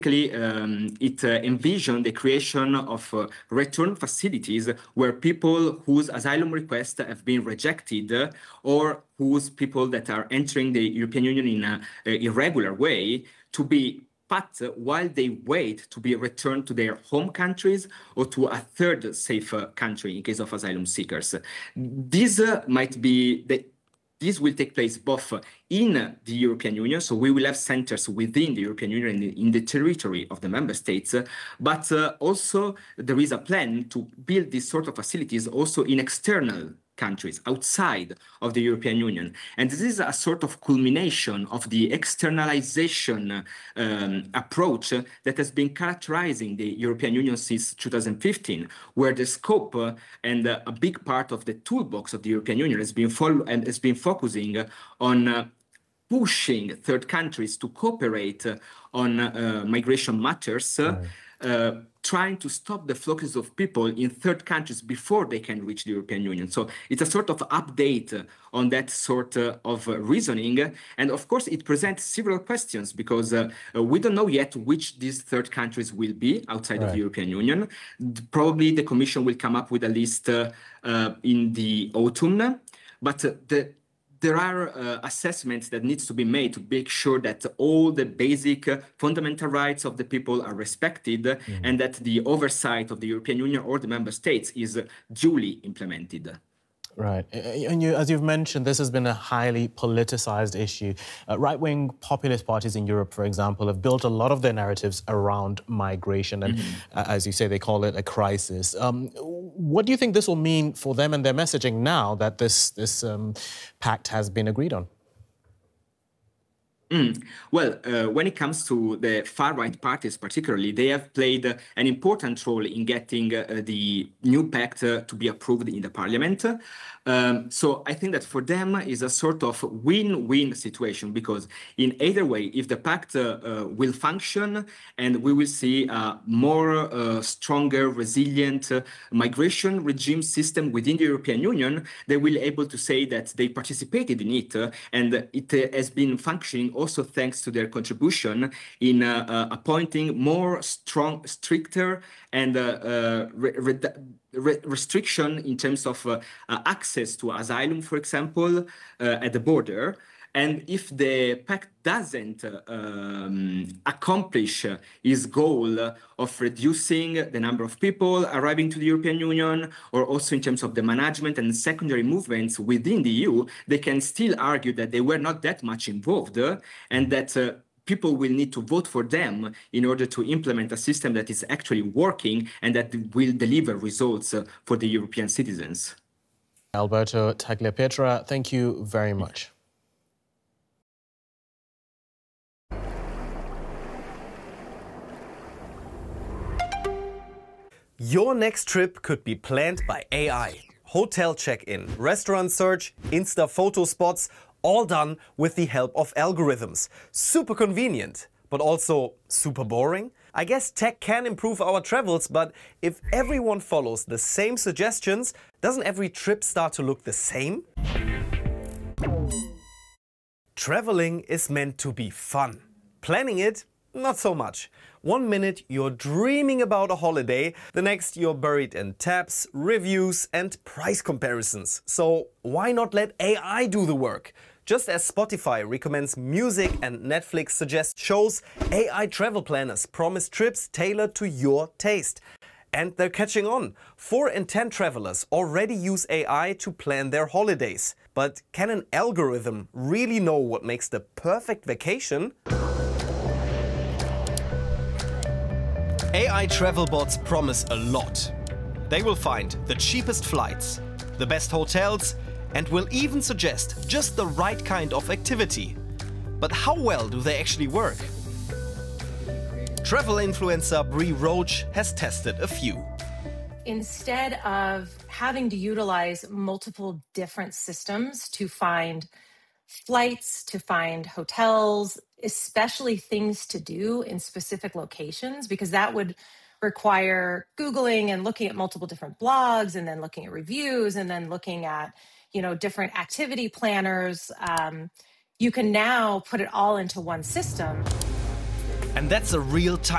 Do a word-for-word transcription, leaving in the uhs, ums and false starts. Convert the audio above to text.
Um, it uh, envisioned the creation of uh, return facilities where people whose asylum requests have been rejected uh, or whose people that are entering the European Union in an irregular way to be put while they wait to be returned to their home countries or to a third safe uh, country in case of asylum seekers. This uh, might be the This will take place both in the European Union, so we will have centers within the European Union in the, in the territory of the member states, but uh, also there is a plan to build these sort of facilities also in external countries outside of the European Union. And this is a sort of culmination of the externalization um, approach that has been characterizing the European Union since two thousand fifteen, where the scope uh, and uh, a big part of the toolbox of the European Union has been, follow and has been focusing on uh, pushing third countries to cooperate uh, on uh, migration matters, uh, right. uh, trying to stop the flux of people in third countries before they can reach the European Union. So it's a sort of update on that sort of reasoning. And of course, it presents several questions because uh, we don't know yet which these third countries will be outside right. of the European Union. Probably the Commission will come up with a list uh, uh, in the autumn. But uh, the There are uh, assessments that needs to be made to make sure that all the basic uh, fundamental rights of the people are respected mm-hmm. and that the oversight of the European Union or the member states is uh, duly implemented. Right. And you, as you've mentioned, this has been a highly politicized issue. Uh, right-wing populist parties in Europe, for example, have built a lot of their narratives around migration. And mm-hmm. uh, as you say, they call it a crisis. Um, what do you think this will mean for them and their messaging now that this, this um, pact has been agreed on? Mm. Well, uh, when it comes to the far-right parties particularly, they have played uh, an important role in getting uh, the new pact uh, to be approved in the parliament. Um, so I think that for them is a sort of win-win situation because in either way, if the pact uh, uh, will function and we will see a more uh, stronger, resilient uh, migration regime system within the European Union, they will be able to say that they participated in it uh, and it uh, has been functioning also thanks to their contribution in uh, uh, appointing more strong, stricter and uh, uh, re re restriction in terms of uh, uh, access to asylum, for example, uh, at the border. And if the pact doesn't uh, um, accomplish uh, its goal of reducing the number of people arriving to the European Union, or also in terms of the management and secondary movements within the E U, they can still argue that they were not that much involved uh, and that uh, people will need to vote for them in order to implement a system that is actually working and that will deliver results uh, for the European citizens. Alberto Tagliapietra, thank you very much. Your next trip could be planned by A I. Hotel check-in, restaurant search, Insta photo spots, all done with the help of algorithms. Super convenient, but also super boring. I guess tech can improve our travels, but if everyone follows the same suggestions, doesn't every trip start to look the same? Traveling is meant to be fun. Planning it, not so much. One minute you're dreaming about a holiday, the next you're buried in tabs, reviews and price comparisons. So why not let A I do the work? Just as Spotify recommends music and Netflix suggests shows, A I travel planners promise trips tailored to your taste. And they're catching on. Four in ten travelers already use A I to plan their holidays. But can an algorithm really know what makes the perfect vacation? A I travel bots promise a lot. They will find the cheapest flights, the best hotels, and will even suggest just the right kind of activity. But how well do they actually work? Travel influencer Brie Roach has tested a few. Instead of having to utilize multiple different systems to find flights, to find hotels, especially things to do in specific locations, because that would require Googling and looking at multiple different blogs and then looking at reviews and then looking at, you know, different activity planners. Um, you can now put it all into one system. And that's a real time